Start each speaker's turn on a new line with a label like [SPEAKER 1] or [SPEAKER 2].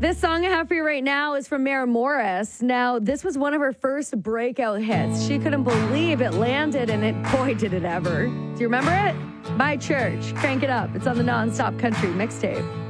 [SPEAKER 1] This song I have for you right now is from Maren Morris. Now, this was one of her first breakout hits. She couldn't believe it landed, and boy, did it ever. Do you remember it? My Church. Crank it up. It's on the Non-Stop Country mixtape.